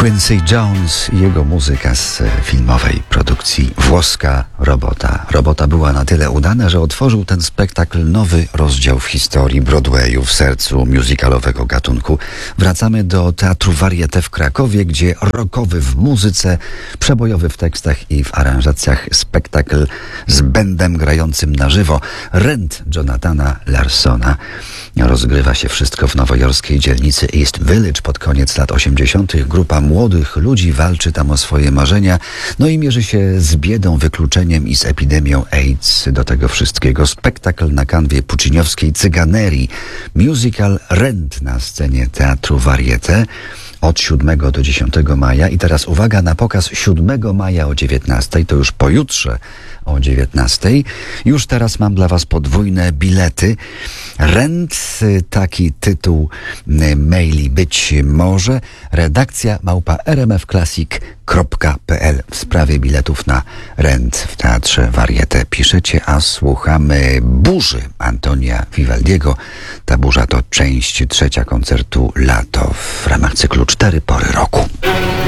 Quincy Jones i jego muzyka z filmowej produkcji Włoska Robota. Robota była na tyle udana, że otworzył ten spektakl nowy rozdział w historii Broadwayu w sercu musicalowego gatunku. Wracamy do Teatru Varieté w Krakowie, gdzie rockowy w muzyce, przebojowy w tekstach i w aranżacjach spektakl z bendem grającym na żywo. Rent Jonathana Larsona. Rozgrywa się wszystko w nowojorskiej dzielnicy East Village pod koniec lat 80. Grupa młodych ludzi walczy tam o swoje marzenia, no i mierzy się z biedą, wykluczeniem i z epidemią AIDS. Do tego wszystkiego spektakl na kanwie pucciniowskiej cyganerii. Musical Rent na scenie Teatru Varieté od 7 do 10 maja. I teraz uwaga, na pokaz 7 maja o 19, to już pojutrze o 19. Już teraz mam dla Was podwójne bilety. Rent, taki tytuł maili być może. Redakcja @rmfclassic.pl w sprawie biletów na Rent w Teatrze Varieté piszecie, a słuchamy Burzy Antonia Vivaldiego. Ta burza to część trzecia koncertu Lato w ramach cyklu 4 pory roku.